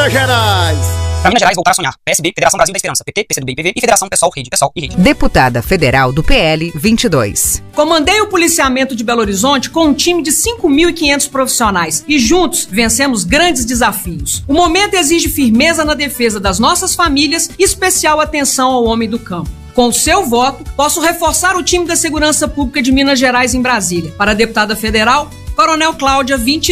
Minas Gerais. Pra Minas Gerais, voltar a sonhar. PSB, Federação Brasil da Esperança. PT, PCdoB, PV e Federação Pessoal, Rede, Pessoal e Rede. Deputada Federal do PL 22. Comandei o policiamento de Belo Horizonte com um time de 5.500 profissionais e juntos vencemos grandes desafios. O momento exige firmeza na defesa das nossas famílias e especial atenção ao homem do campo. Com o seu voto, posso reforçar o time da Segurança Pública de Minas Gerais em Brasília. Para a deputada federal, Coronel Cláudia 22.